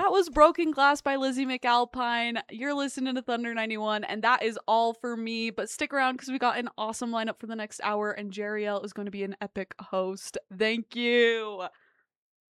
that was Broken Glass by Lizzie McAlpine. You're listening to Thunder 91, and that is all for me. But stick around because we got an awesome lineup for the next hour, and Jeriel is going to be an epic host. Thank you.